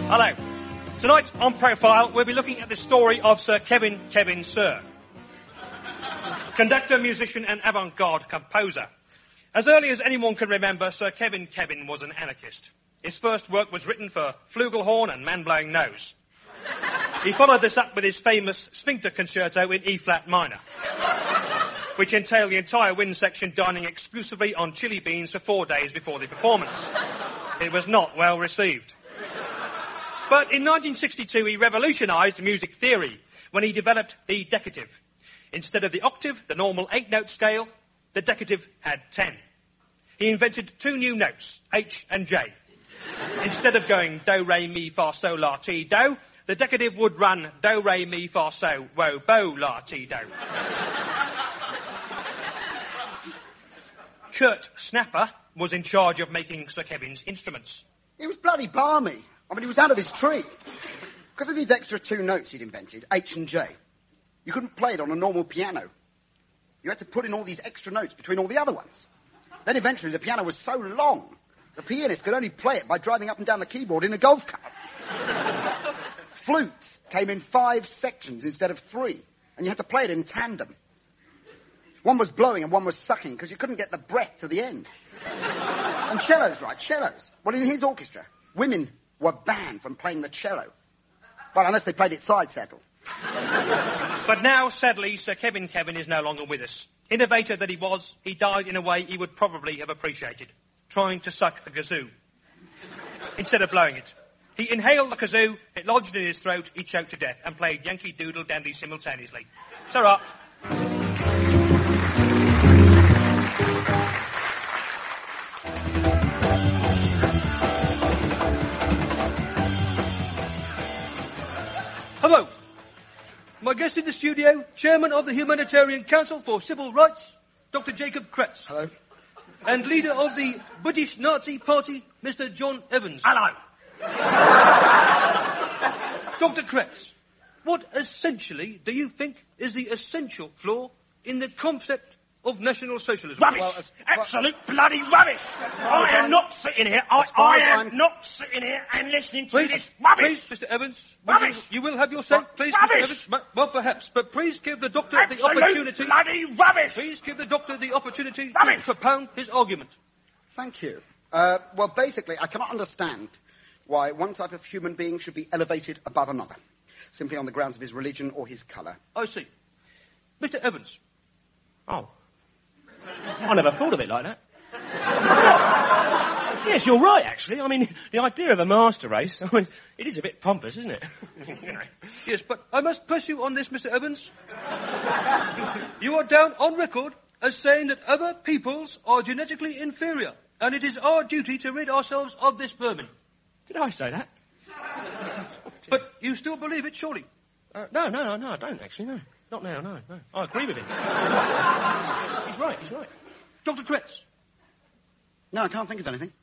Hello. Tonight on Profile, we'll be looking at the story of Sir Kevin Sir. Conductor, musician and avant-garde composer. As early as anyone can remember, Sir Kevin was an anarchist. His first work was written for flugelhorn and man-blowing nose. He followed this up with his famous Sphincter Concerto in E-flat minor, which entailed the entire wind section dining exclusively on chili beans for 4 days before the performance. It was not well received. But in 1962, he revolutionised music theory when he developed the decative. Instead of the octave, the normal 8-note scale, the decative had 10. He invented 2 new notes, H and J. Instead of going do, re, mi, fa, sol, la, ti, do, the decative would run do, re, mi, fa, so, wo, bo, la, ti, do. Kurt Snapper was in charge of making Sir Kevin's instruments. He was bloody balmy. I mean, he was out of his tree. Because of these extra 2 notes he'd invented, H and J, you couldn't play it on a normal piano. You had to put in all these extra notes between all the other ones. Then eventually the piano was so long, the pianist could only play it by driving up and down the keyboard in a golf cart. Flutes came in 5 sections instead of 3, and you had to play it in tandem. One was blowing and one was sucking because you couldn't get the breath to the end. And cellos, right, cellos. Well, in his orchestra, women were banned from playing the cello. Well, unless they played it side saddle. But now, sadly, Sir Kevin is no longer with us. Innovator that he was, he died in a way he would probably have appreciated, trying to suck a kazoo instead of blowing it. He inhaled the kazoo, it lodged in his throat, he choked to death, and played Yankee Doodle Dandy simultaneously. Ta-ra. Hello. My guest in the studio, Chairman of the Humanitarian Council for Civil Rights, Dr. Jacob Kretz. Hello. And leader of the British Nazi Party, Mr. John Evans. Hello. Dr. Kretz, what essentially do you think is the essential flaw in the concept of National Socialism? Rubbish. Well, Absolute bloody rubbish. I am not sitting here. I am not sitting here and listening to this rubbish. Please, Mr. Evans. Rubbish. You will have your say. Please, Rubbish. Mr. Evans. Well, perhaps. But please give the doctor the Absolute opportunity. bloody rubbish. Please give the doctor the opportunity Rubbish. to propound his argument. Thank you. Well, basically, I cannot understand why one type of human being should be elevated above another, simply on the grounds of his religion or his colour. I see. Mr. Evans. Oh. I never thought of it like that. Yes, you're right, actually. I mean, the idea of a master race, I mean, it is a bit pompous, isn't it? You know. Yes, but I must press you on this, Mr. Evans. You are down on record as saying that other peoples are genetically inferior, and it is our duty to rid ourselves of this vermin. Did I say that? But you still believe it, surely? No, I don't, actually, no. Not now, no. I agree with him. He's right. Dr. Kretz. No, I can't think of anything.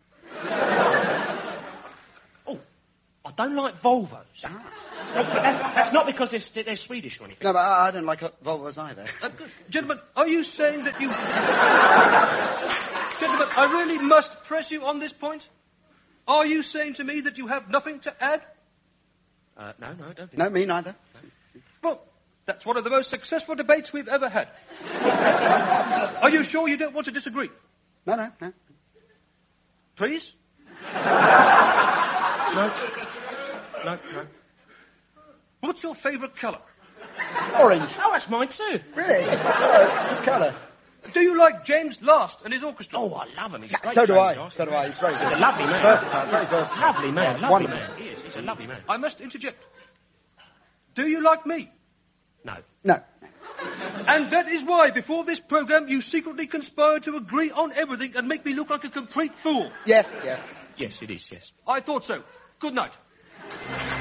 Oh, I don't like Volvos. No, but that's not because they're Swedish or anything. No, but I don't like Volvos either. Gentlemen, are you saying that you... Gentlemen, I really must press you on this point. Are you saying to me that you have nothing to add? No, I don't think No, me neither. Well, that's one of the most successful debates we've ever had. Are you sure you don't want to disagree? No. Please? No. What's your favourite colour? Orange. Oh, that's mine too. Really? Good colour. Do you like James Last and his orchestra? Oh, I love him. He's Yeah, great. so do I. James Last. So do I. He's very good. He's a lovely man. Versatile, very versatile. Lovely man. Wonderful. He is. He's a lovely man. I must interject. Do you like me? No. No. And that is why, before this programme, you secretly conspired to agree on everything and make me look like a complete fool. Yes. Yes, it is, yes. I thought so. Good night.